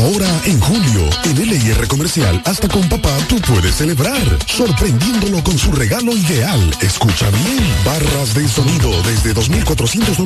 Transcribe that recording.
Ahora, en julio, en LIR Comercial, hasta con papá tú puedes celebrar, sorprendiéndolo con su regalo ideal. Escucha bien, barras de sonido desde 2.490